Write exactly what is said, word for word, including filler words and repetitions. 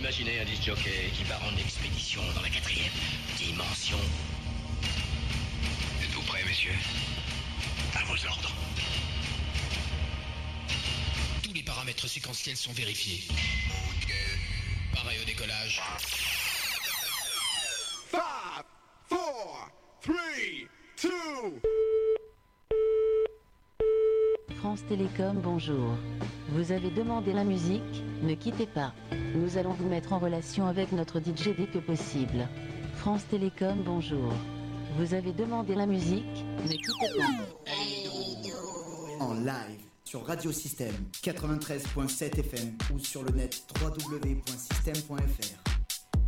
Imaginez un disc-jockey qui part en expédition dans la quatrième dimension. Êtes-vous prêts, messieurs? À vos ordres. Tous les paramètres séquentiels sont vérifiés. Pareil au décollage. five, four, three, two. France Télécom, bonjour. Vous avez demandé la musique, ne quittez pas. Nous allons vous mettre en relation avec notre D J dès que possible. France Télécom, bonjour. Vous avez demandé la musique, ne quittez pas. En live sur Radio Système quatre-vingt-treize point sept F M ou sur le net w w w point système point f r.